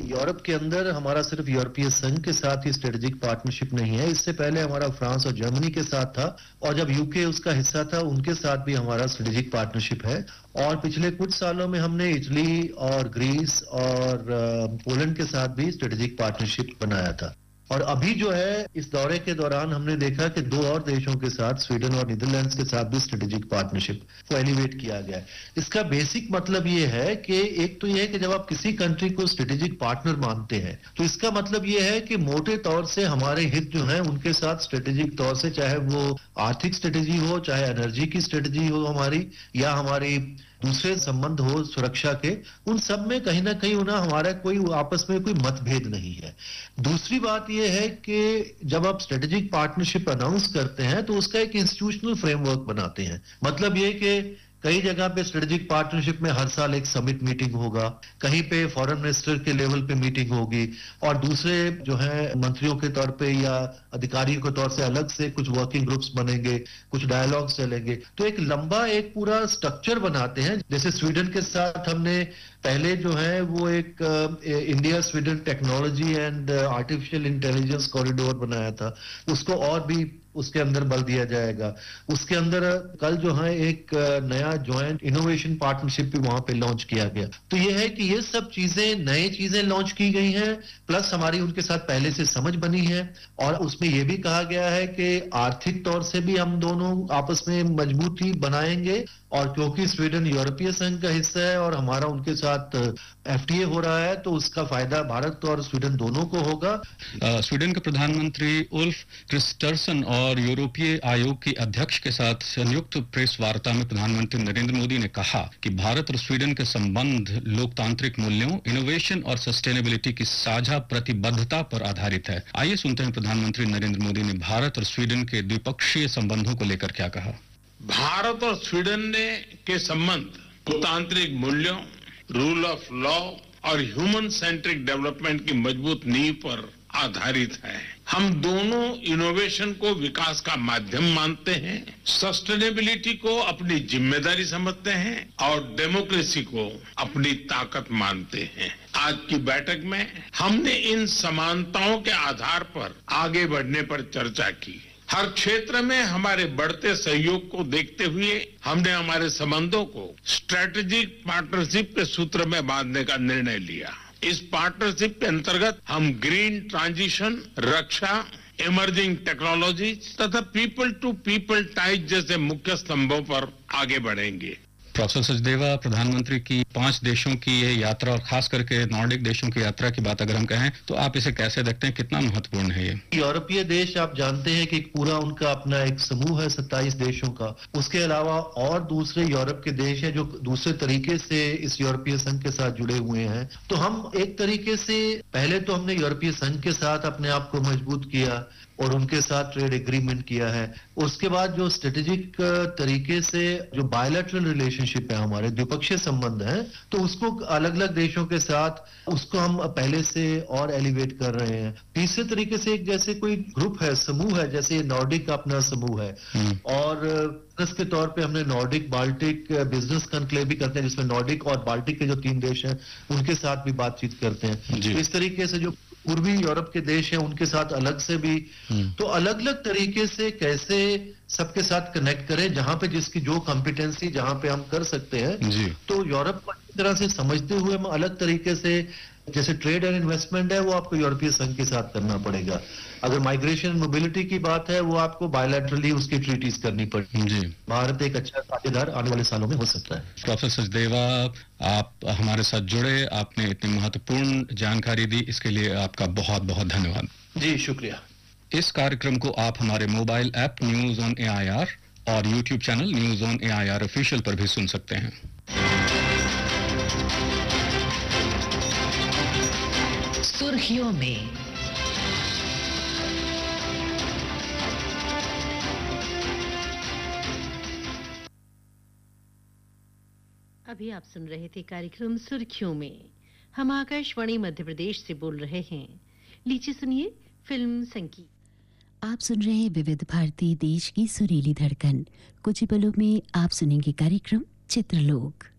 Europe के अंदर हमारा सिर्फ यूरोपीय संघ के साथ ही स्ट्रेटेजिक पार्टनरशिप नहीं है, इससे पहले हमारा फ्रांस और जर्मनी के साथ था, और जब यूके उसका हिस्सा था उनके साथ भी हमारा स्ट्रेटेजिक पार्टनरशिप है। और पिछले कुछ सालों में हमने इटली और ग्रीस और पोलैंड के साथ भी स्ट्रेटेजिक पार्टनरशिप बनाया था। और अभी जो है इस दौरे के दौरान हमने देखा कि 2 और देशों के साथ, स्वीडन और नीदरलैंड्स के साथ भी स्ट्रेटेजिक पार्टनरशिप को एलिवेट किया गया है। इसका बेसिक मतलब ये है कि एक तो ये है कि जब आप किसी कंट्री को स्ट्रेटेजिक पार्टनर मानते हैं तो इसका मतलब ये है कि मोटे तौर से हमारे हित जो हैं उनके साथ स्ट्रेटेजिक तौर से, चाहे वो आर्थिक स्ट्रेटेजी हो, चाहे एनर्जी की स्ट्रेटेजी हो हमारी, या हमारी दूसरे संबंध हो सुरक्षा के, उन सब में कहीं ना कहीं उन्हें हमारा कोई आपस में कोई मतभेद नहीं है। दूसरी बात यह है कि जब आप स्ट्रेटेजिक पार्टनरशिप अनाउंस करते हैं तो उसका एक इंस्टीट्यूशनल फ्रेमवर्क बनाते हैं। मतलब ये कि कई जगह पे स्ट्रेटेजिक पार्टनरशिप में हर साल एक समिट मीटिंग होगा, कहीं पे फॉरेन मिनिस्टर के लेवल पे मीटिंग होगी, और दूसरे जो है मंत्रियों के तौर पे या अधिकारियों के तौर से अलग से कुछ वर्किंग ग्रुप्स बनेंगे, कुछ डायलॉग्स चलेंगे। तो एक लंबा एक पूरा स्ट्रक्चर बनाते हैं। जैसे स्वीडन के साथ हमने पहले जो है वो एक India Sweden technology and artificial intelligence corridor बनाया था, उसको और भी उसके अंदर बल दिया जाएगा। उसके अंदर कल जो है एक नया ज्वाइंट इनोवेशन पार्टनरशिप भी वहां पे लॉन्च किया गया। तो ये है कि ये सब चीजें, नई चीजें लॉन्च की गई हैं, प्लस हमारी उनके साथ पहले से समझ बनी है। और उसमें यह भी कहा गया है कि आर्थिक तौर से भी हम दोनों आपस में मजबूती बनाएंगे, और क्योंकि स्वीडन यूरोपीय संघ का हिस्सा है और हमारा उनके साथ एफटीए हो रहा है, तो उसका फायदा भारत और स्वीडन दोनों को होगा। स्वीडन के प्रधानमंत्री उल्फ क्रिस्टर्सन और यूरोपीय आयोग के अध्यक्ष के साथ संयुक्त प्रेस वार्ता में प्रधानमंत्री नरेंद्र मोदी ने कहा कि भारत और स्वीडन के संबंध लोकतांत्रिक मूल्यों, इनोवेशन और सस्टेनेबिलिटी की साझा प्रतिबद्धता पर आधारित है। आइए सुनते हैं प्रधानमंत्री नरेंद्र मोदी ने भारत और स्वीडन के द्विपक्षीय संबंधों को लेकर क्या कहा। भारत और स्वीडन के संबंध लोकतांत्रिक मूल्यों, रूल ऑफ लॉ और ह्यूमन सेंट्रिक डेवलपमेंट की मजबूत नींव पर आधारित है। हम दोनों इनोवेशन को विकास का माध्यम मानते हैं, सस्टेनेबिलिटी को अपनी जिम्मेदारी समझते हैं और डेमोक्रेसी को अपनी ताकत मानते हैं। आज की बैठक में हमने इन समानताओं के आधार पर आगे बढ़ने पर चर्चा की। हर क्षेत्र में हमारे बढ़ते सहयोग को देखते हुए हमने हमारे संबंधों को स्ट्रेटेजिक पार्टनरशिप के सूत्र में बांधने का निर्णय लिया। इस पार्टनरशिप के अंतर्गत हम ग्रीन ट्रांजिशन, रक्षा, इमर्जिंग टेक्नोलॉजी तथा पीपल टू पीपल टाइज जैसे मुख्य स्तंभों पर आगे बढ़ेंगे। प्रोफेसर सचदेवा, प्रधानमंत्री की 5 देशों की ये यात्रा और खास करके नॉर्डिक देशों की यात्रा की बात अगर हम कहें तो आप इसे कैसे देखते हैं, कितना महत्वपूर्ण है ये? यूरोपीय देश आप जानते हैं कि पूरा उनका अपना एक समूह है 27 देशों का। उसके अलावा और दूसरे यूरोप के देश हैं जो दूसरे तरीके से इस यूरोपीय संघ के साथ जुड़े हुए हैं। तो हम एक तरीके से पहले तो हमने यूरोपीय संघ के साथ अपने आप को मजबूत किया और उनके साथ ट्रेड एग्रीमेंट किया है। उसके बाद जो स्ट्रेटेजिक तरीके से जो बायलैटरल रिलेशनशिप है, हमारे द्विपक्षीय संबंध हैं, तो उसको अलग अलग देशों के साथ उसको हम पहले से और एलिवेट कर रहे हैं। तीसरे तरीके से एक जैसे कोई ग्रुप है, समूह है, जैसे नॉर्डिक का अपना समूह है, और के तौर पे हमने नॉर्डिक बाल्टिक बिजनेस कॉन्क्लेव भी करते हैं, जिसमें नॉर्डिक और बाल्टिक के जो 3 देश हैं उनके साथ भी बातचीत करते हैं। तो इस तरीके से जो पूर्वी यूरोप के देश हैं उनके साथ अलग से भी, तो अलग अलग तरीके से कैसे सबके साथ कनेक्ट करें, जहां पे जिसकी जो कॉम्पिटेंसी जहां पे हम कर सकते हैं। तो यूरोप को अच्छी तरह से समझते हुए हम अलग तरीके से, जैसे ट्रेड एंड इन्वेस्टमेंट है वो आपको यूरोपीय संघ के साथ करना पड़ेगा। अगर माइग्रेशन मोबिलिटी की बात है वो आपको बायलैटरली उसकी ट्रीटीज करनी पड़ेगी। भारत एक अच्छा साझेदार आने वाले सालों में हो सकता है। प्रोफेसर सचदेवा, आप हमारे साथ जुड़े, आपने इतनी महत्वपूर्ण जानकारी दी, इसके लिए आपका बहुत बहुत धन्यवाद। जी शुक्रिया। इस कार्यक्रम को आप हमारे mobile app news on AIR और YouTube channel news on AIR official पर भी सुन सकते हैं। सुर्खियों में अभी आप सुन रहे थे कार्यक्रम सुर्खियों में। हम आकाशवाणी मध्य प्रदेश से बोल रहे हैं। लीजिए सुनिए फिल्म संगीत। आप सुन रहे हैं विविध भारती, देश की सुरीली धड़कन। कुछ ही पलों में आप सुनेंगे कार्यक्रम चित्रलोक।